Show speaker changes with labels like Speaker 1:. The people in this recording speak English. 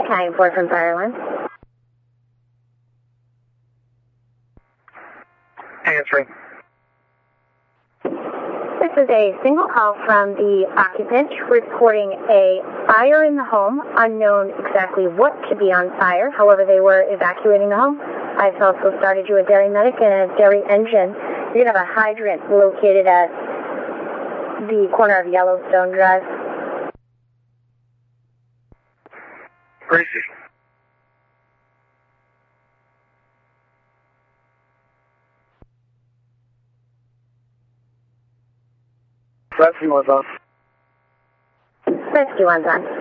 Speaker 1: County Board from Fireline.
Speaker 2: Answering.
Speaker 1: This is a single call from the occupant reporting a fire in the home, unknown exactly what could be on fire. However, they were evacuating the home. I've also started you a dairy medic and a dairy engine. You're going to have a hydrant located at the corner of Yellowstone Drive.
Speaker 2: Gracie. Rescue was on.
Speaker 1: Rescue one's on.